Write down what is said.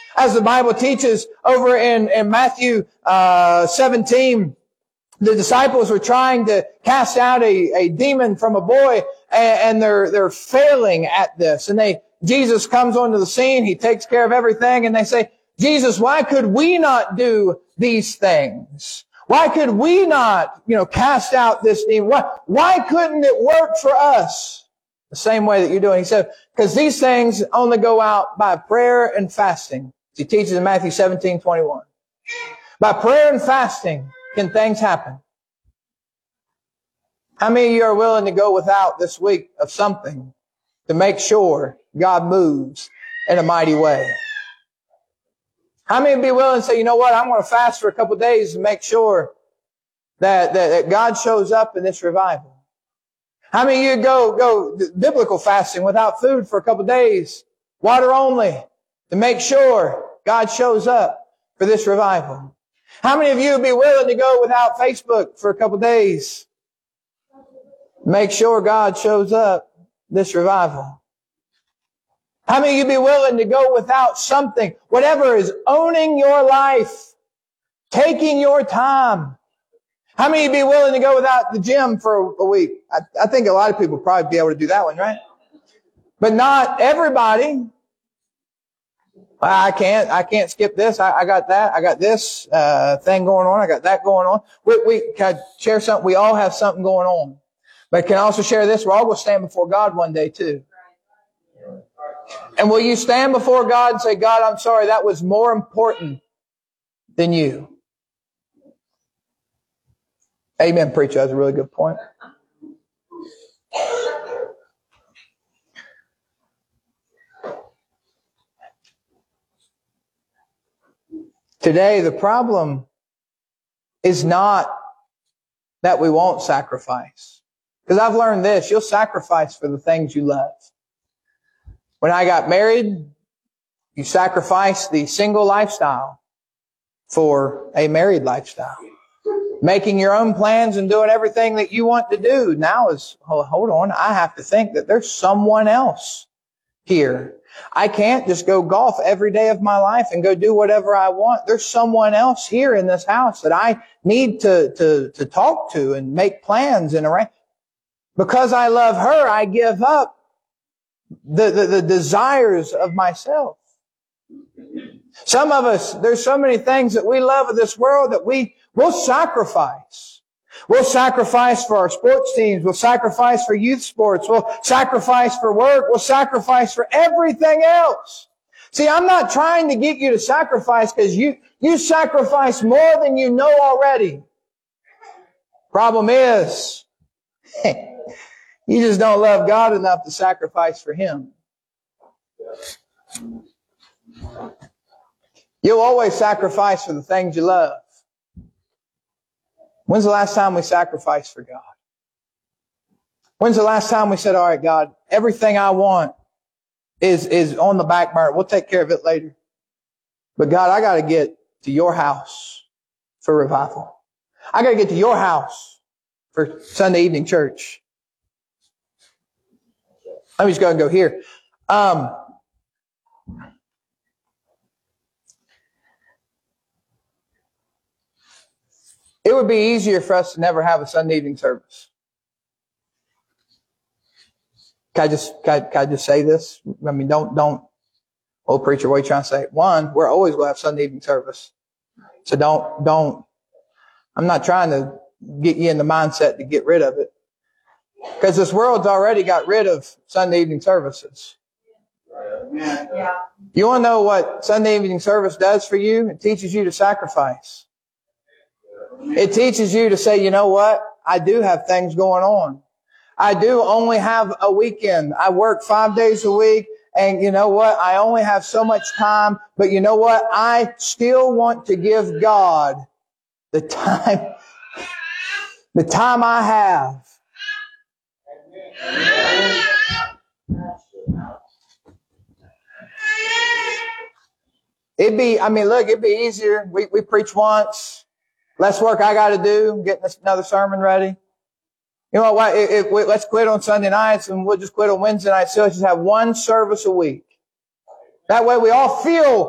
As the Bible teaches over in Matthew 17, the disciples were trying to cast out a demon from a boy, and they're failing at this. And Jesus comes onto the scene. He takes care of everything. And they say, Jesus, why could we not do these things? Why could we not, cast out this demon? Why couldn't it work for us the same way that you're doing? He said, because these things only go out by prayer and fasting. He teaches in Matthew 17:21. By prayer and fasting can things happen. How many of you are willing to go without this week of something to make sure God moves in a mighty way? How many would be willing to say, you know what, I'm going to fast for a couple of days to make sure that God shows up in this revival? How many of you go biblical fasting without food for a couple of days, water only, to make sure God shows up for this revival? How many of you would be willing to go without Facebook for a couple of days, make sure God shows up this revival? How many of you be willing to go without something, whatever is owning your life, taking your time? How many of you be willing to go without the gym for a week? I think a lot of people probably be able to do that one, right? But not everybody. I can't skip this. I got that. I got this thing going on. I got that going on. We can share something. We all have something going on. But can also share this. We're all going to stand before God one day too. And will you stand before God and say, God, I'm sorry, that was more important than you? Amen, preacher. That's a really good point. Today, the problem is not that we won't sacrifice. Because I've learned this. You'll sacrifice for the things you love. When I got married, you sacrifice the single lifestyle for a married lifestyle. Making your own plans and doing everything that you want to do now is, hold on, I have to think that there's someone else here. I can't just go golf every day of my life and go do whatever I want. There's someone else here in this house that I need to talk to and make plans and arrange. Because I love her, I give up the desires of myself. Some of us, there's so many things that we love of this world that we'll sacrifice. We'll sacrifice for our sports teams. We'll sacrifice for youth sports. We'll sacrifice for work. We'll sacrifice for everything else. See, I'm not trying to get you to sacrifice because you sacrifice more than you know already. Problem is, you just don't love God enough to sacrifice for Him. You'll always sacrifice for the things you love. When's the last time we sacrificed for God? When's the last time we said, all right, God, everything I want is on the back burner. We'll take care of it later. But God, I got to get to your house for revival. I got to get to your house for Sunday evening church. Let me just go ahead and go here. It would be easier for us to never have a Sunday evening service. Can I just say this? I mean, don't, oh preacher, what are you trying to say? One, we're always going to have Sunday evening service. So don't, I'm not trying to get you in the mindset to get rid of it. Because this world's already got rid of Sunday evening services. Yeah. You want to know what Sunday evening service does for you? It teaches you to sacrifice. It teaches you to say, you know what? I do have things going on. I do only have a weekend. I work 5 days a week. And you know what? I only have so much time. But you know what? I still want to give God the time I have. It'd be easier. We preach once. Less work I got to do, getting another sermon ready. You know what? Let's quit on Sunday nights and we'll just quit on Wednesday nights. So let's just have one service a week. That way we all feel